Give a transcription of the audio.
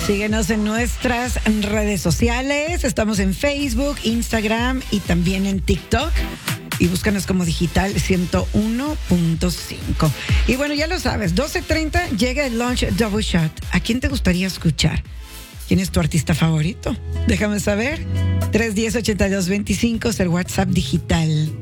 Síguenos en nuestras redes sociales. Estamos en Facebook, Instagram y también en TikTok. Y búscanos como Digital 101.5. Y bueno, ya lo sabes, 12:30 llega el Lunch Double Shot. ¿A quién te gustaría escuchar? ¿Quién es tu artista favorito? Déjame saber. 310-8225 es el WhatsApp digital.